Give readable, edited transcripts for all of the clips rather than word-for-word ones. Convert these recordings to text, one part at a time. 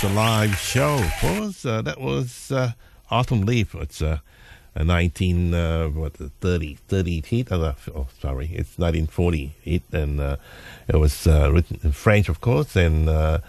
It's a live show, of course. That was Autumn Leaf. It's a 30 hit. Sorry, it's 1940 hit, and it was written in French, of course, and the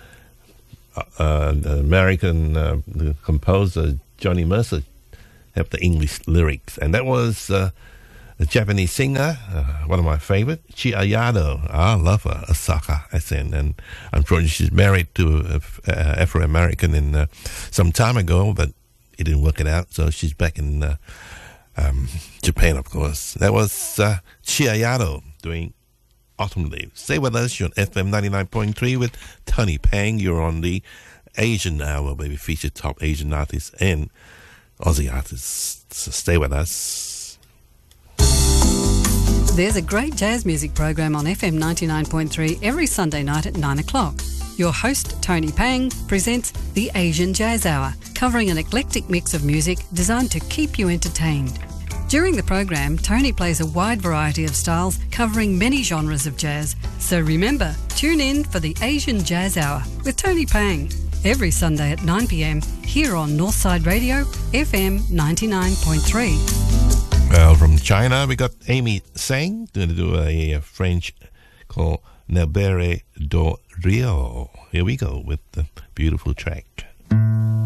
American composer Johnny Mercer have the English lyrics, and that was a Japanese singer, one of my favorite, Chi Ayado. I love her, Osaka accent, and I'm sure she's married to Afro-American in some time ago, but it didn't work it out, so she's back in Japan, of course. That was Chi Ayado doing Autumn Leaves. Stay with us. You're on FM 99.3 with Tony Pang. You're on the Asian Hour, where we feature top Asian artists and Aussie artists. So stay with us. There's a great jazz music program on FM 99.3 every Sunday night at 9 o'clock. Your host, Tony Pang, presents the Asian Jazz Hour, covering an eclectic mix of music designed to keep you entertained. During the program, Tony plays a wide variety of styles covering many genres of jazz. So remember, tune in for the Asian Jazz Hour with Tony Pang every Sunday at 9 p.m. here on Northside Radio, FM 99.3. Well, from China, we got Amy Tseng going to do a French called Nebere do Rio. Here we go with the beautiful track.